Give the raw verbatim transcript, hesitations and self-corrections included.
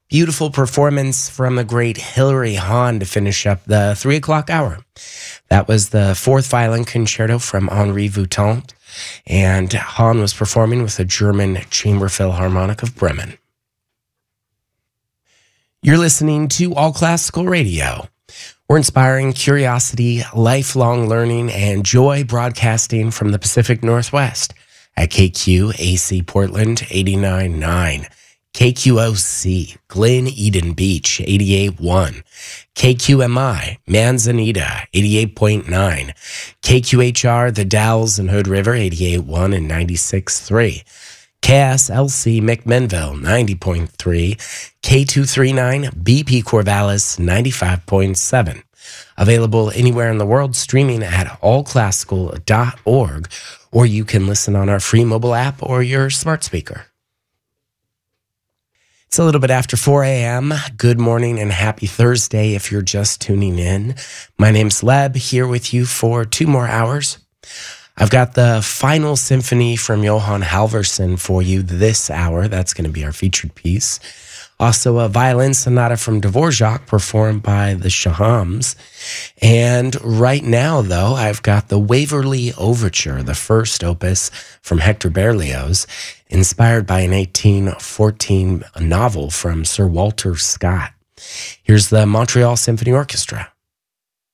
Beautiful performance from the great Hilary Hahn to finish up the three o'clock hour. That was the fourth violin concerto from Henri Vautant, and Hahn was performing with the German Chamber Philharmonic of Bremen. You're listening to All Classical Radio. We're inspiring curiosity, lifelong learning, and joy, broadcasting from the Pacific Northwest at K Q A C Portland eighty-nine point nine. K Q O C, Glen Eden Beach, eighty-eight point one. K Q M I, Manzanita, eighty-eight point nine. K Q H R, The Dalles and Hood River, eighty-eight point one and ninety-six point three. K S L C, McMinnville, ninety point three. K two thirty-nine, B P Corvallis, ninety-five point seven. Available anywhere in the world, streaming at all classical dot org, or you can listen on our free mobile app or your smart speaker. It's a little bit after four a.m. Good morning and happy Thursday if you're just tuning in. My name's Leb, here with you for two more hours. I've got the final symphony from Johann Halvorsen for you this hour. That's going to be our featured piece. Also, a violin sonata from Dvorak performed by the Shahams. And right now, though, I've got the Waverley Overture, the first opus from Hector Berlioz, inspired by an eighteen fourteen novel from Sir Walter Scott. Here's the Montreal Symphony Orchestra.